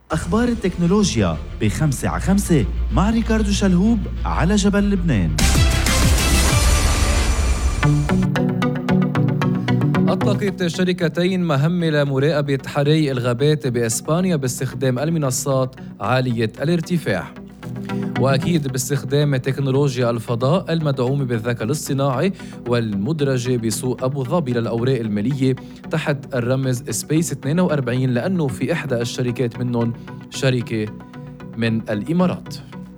أخبار التكنولوجيا ب5 على 5 مع ريكاردو شلهوب على جبل لبنان. أطلقت شركتين مهمة لمراقبة حرائق الغابات بإسبانيا باستخدام المنصات عالية الارتفاع، وأكيد باستخدام تكنولوجيا الفضاء المدعومة بالذكاء الاصطناعي والمدرجة بسوق أبو ظبي للأوراق المالية تحت الرمز سبيس 42، لأنه في إحدى الشركات منهم شركة من الإمارات.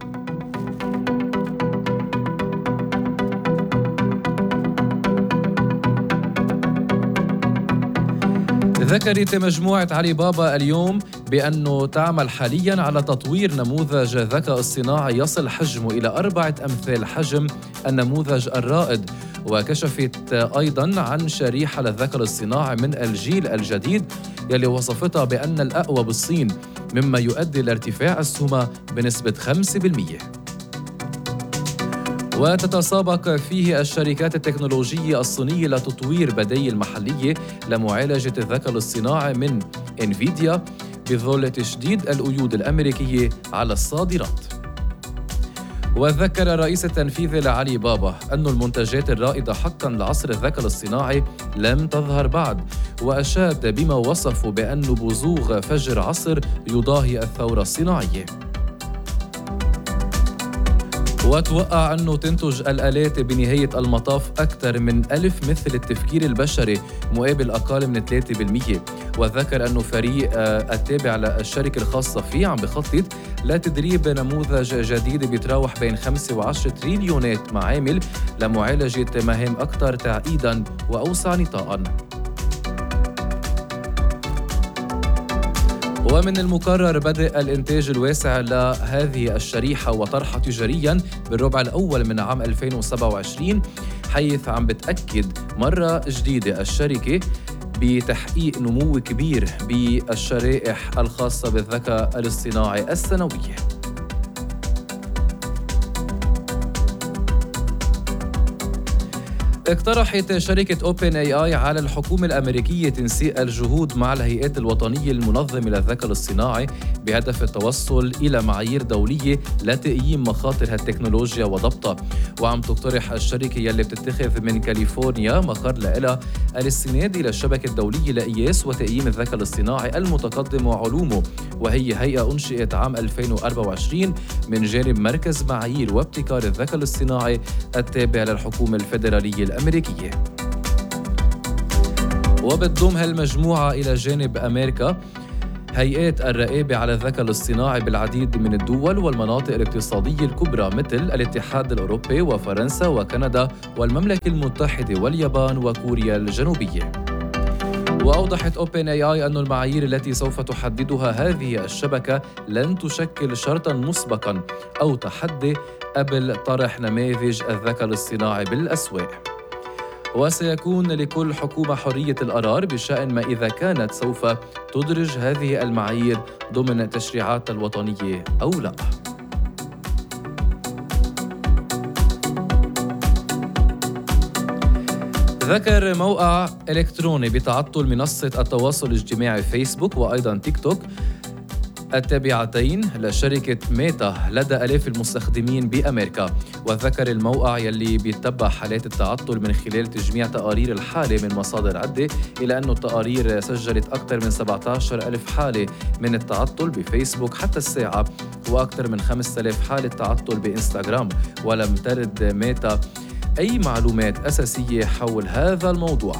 ذكرت مجموعة علي بابا اليوم بأنه تعمل حالياً على تطوير نموذج ذكاء اصطناعي يصل حجمه إلى 4 أمثال حجم النموذج الرائد، وكشفت أيضاً عن شريحة للذكاء الاصطناعي من الجيل الجديد يلي وصفتها بأن الأقوى بالصين، مما يؤدي لارتفاع أسهمها بنسبة 5%. وتتسابق فيه الشركات التكنولوجية الصينية لتطوير بدائل محلية لمعالجة الذكاء الاصطناعي من انفيديا بظل تشديد القيود الأمريكية على الصادرات. وذكر الرئيس التنفيذي لعلي بابا أن المنتجات الرائدة حقاً لعصر الذكاء الاصطناعي لم تظهر بعد، وأشاد بما وصفه بأنه بزوغ فجر عصر يضاهي الثورة الصناعية. وتوقع أنه تنتج الآلات بنهاية المطاف أكثر من 1000 مثل التفكير البشري مقابل أقل من 3%. وذكر أنه فريق التابع للشركة الخاصة فيه عم بخطط لتدريب نموذج جديد بيتراوح بين 5 و10 تريليونات معامل لمعالجة مهام أكثر تعقيداً وأوسع نطاقاً. ومن المقرر بدء الإنتاج الواسع لهذه الشريحة وطرحها تجارياً بالربع الأول من عام 2027، حيث عم بتأكد مرة جديدة الشركة بتحقيق نمو كبير بالشرائح الخاصة بالذكاء الاصطناعي السنوية. اقترحت شركة أوبن اي اي على الحكومة الأمريكية تنسيق الجهود مع الهيئات الوطنية المنظمة للذكاء الاصطناعي بهدف التوصل إلى معايير دولية لتقييم مخاطر هالتكنولوجيا وضبطها. وعم تقترح الشركة يلي بتتخذ من كاليفورنيا مقر لها الاستناد إلى الشبكة الدولية لقياس وتقييم الذكاء الاصطناعي المتقدم وعلومه، وهي هيئة أنشئت عام 2024 من جانب مركز معايير وابتكار الذكاء الاصطناعي التابع للحكومة الفيدرالية الأمريكية. وبتضم هالمجموعة إلى جانب أمريكا هيئات الرقابة على الذكاء الاصطناعي بالعديد من الدول والمناطق الاقتصادية الكبرى مثل الاتحاد الأوروبي وفرنسا وكندا والمملكة المتحدة واليابان وكوريا الجنوبية. وأوضحت أوبن اي اي أن المعايير التي سوف تحددها هذه الشبكة لن تشكل شرطاً مسبقاً أو تحدي قبل طرح نماذج الذكاء الاصطناعي بالأسواق. وسيكون لكل حكومة حرية القرار بشأن ما إذا كانت سوف تدرج هذه المعايير ضمن التشريعات الوطنية أو لا. ذكر موقع إلكتروني بتعطل منصة التواصل الاجتماعي فيسبوك وأيضاً تيك توك التابعتين لشركة ميتا لدى آلاف المستخدمين بأمريكا. وذكر الموقع يلي بيتبع حالات التعطل من خلال تجميع تقارير الحالة من مصادر عدة إلى أن التقارير سجلت أكثر من 17,000 حالة من التعطل بفيسبوك حتى الساعة، وأكثر من 5,000 حالة تعطل بإنستغرام، ولم ترد ميتا أي معلومات أساسية حول هذا الموضوع.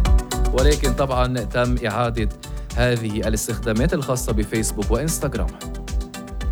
ولكن طبعاً تم إعادة هذه الاستخدامات الخاصة بفيسبوك وإنستغرام.